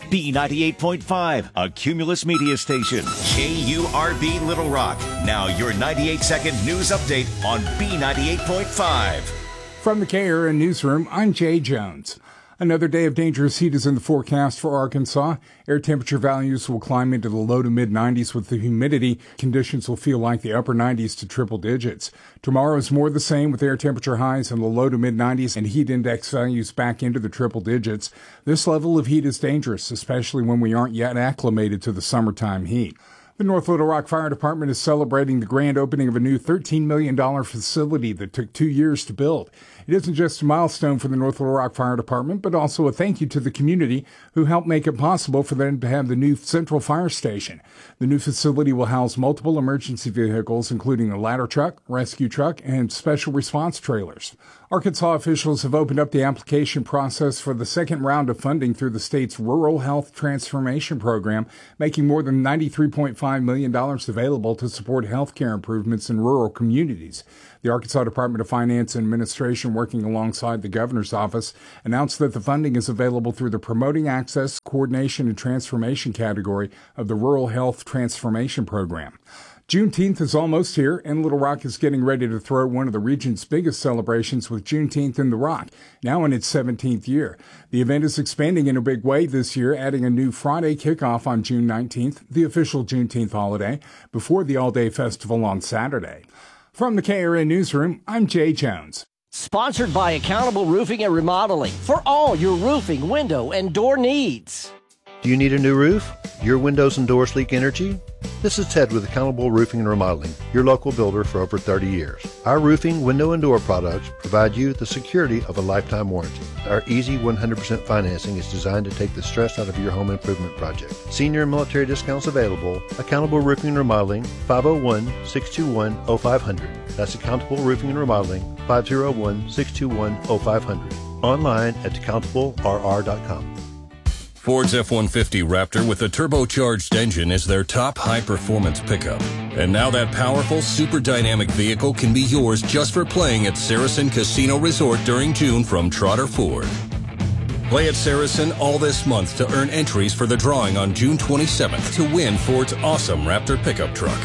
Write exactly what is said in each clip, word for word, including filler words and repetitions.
B ninety-eight point five, a Cumulus media station. K U R B Little Rock. Now your ninety-eight second news update on B ninety-eight point five. From the K R N Newsroom, I'm Jay Jones. Another day of dangerous heat is in the forecast for Arkansas. Air temperature values will climb into the low to mid nineties with the humidity. Conditions will feel like the upper nineties to triple digits. Tomorrow is more the same with air temperature highs in the low to mid nineties and heat index values back into the triple digits. This level of heat is dangerous, especially when we aren't yet acclimated to the summertime heat. The North Little Rock Fire Department is celebrating the grand opening of a new thirteen million dollars facility that took two years to build. It isn't just a milestone for the North Little Rock Fire Department, but also a thank you to the community who helped make it possible for them to have the new Central Fire Station. The new facility will house multiple emergency vehicles, including a ladder truck, rescue truck, and special response trailers. Arkansas officials have opened up the application process for the second round of funding through the state's Rural Health Transformation Program, making more than ninety-three point five million dollars available to support health care improvements in rural communities. The Arkansas Department of Finance and Administration, working alongside the governor's office, announced that the funding is available through the Promoting Access, Coordination, and Transformation category of the Rural Health Transformation Program. Juneteenth is almost here, and Little Rock is getting ready to throw one of the region's biggest celebrations with Juneteenth in the Rock, now in its seventeenth year. The event is expanding in a big way this year, adding a new Friday kickoff on June nineteenth, the official Juneteenth holiday, before the all-day festival on Saturday. From the K R N Newsroom, I'm Jay Jones. Sponsored by Accountable Roofing and Remodeling for all your roofing, window, and door needs. Do you need a new roof? Your windows and doors leak energy? This is Ted with Accountable Roofing and Remodeling, your local builder for over thirty years. Our roofing, window, and door products provide you the security of a lifetime warranty. Our easy one hundred percent financing is designed to take the stress out of your home improvement project. Senior and military discounts available. Accountable Roofing and Remodeling, five oh one, six two one, oh five hundred. That's Accountable Roofing and Remodeling, five oh one, six two one, oh five hundred. Online at accountable r r dot com. Ford's F one fifty Raptor with a turbocharged engine is their top high-performance pickup. And now that powerful, super dynamic vehicle can be yours just for playing at Saracen Casino Resort during June from Trotter Ford. Play at Saracen all this month to earn entries for the drawing on June twenty-seventh to win Ford's awesome Raptor pickup truck.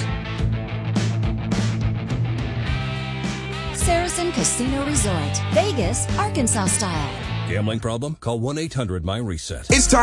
Saracen Casino Resort, Vegas, Arkansas style. Gambling problem? Call one eight hundred M Y RESET. It's time